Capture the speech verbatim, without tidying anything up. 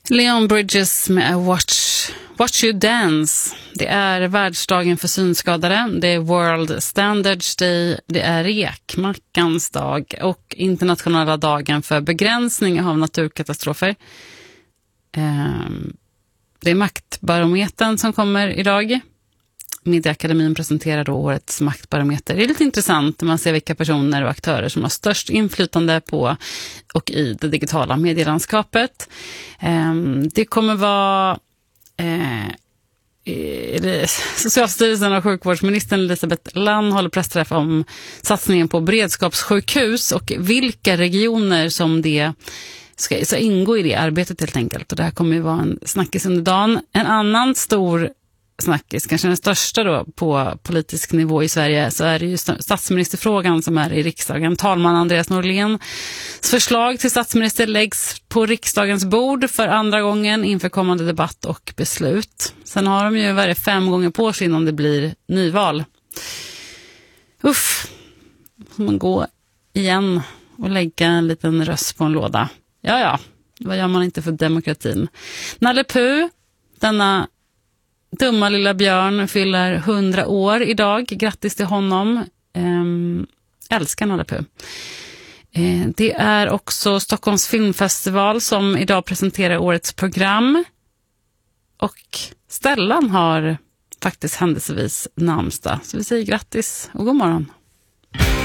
Leon Bridges med Watch, Watch You Dance. Det är världsdagen för synskadade, det är World Standards Day, det är räkmackans dag och internationella dagen för begränsning av naturkatastrofer. Det är maktbarometern som kommer idag. Medieakademin presenterar då årets maktbarometer. Det är lite intressant när man ser vilka personer och aktörer som har störst inflytande på och i det digitala medielandskapet. Det kommer vara eh, Socialstyrelsen och sjukvårdsministern Elisabeth Lann håller pressträff om satsningen på beredskapssjukhus och vilka regioner som det ska, ska ingå i det arbetet helt enkelt. Och det här kommer ju vara en snackis under dagen. En annan stor snackis, kanske den största då på politisk nivå i Sverige, så är det ju statsministerfrågan som är i riksdagen. Talman Andreas Norléns förslag till statsminister läggs på riksdagens bord för andra gången inför kommande debatt och beslut. Sen har de ju varje fem gånger på sig innan det blir nyval. Uff, man går igen och lägga en liten röst på en låda. Ja, ja, vad gör man inte för demokratin? Nalle Puh, denna dumma lilla björn, fyller hundra år idag. Grattis till honom. Ehm, älskar Nalle Puh. Ehm, det är också Stockholms filmfestival som idag presenterar årets program. Och Stellan har faktiskt händelsevis namnsdag. Så vi säger grattis och god morgon.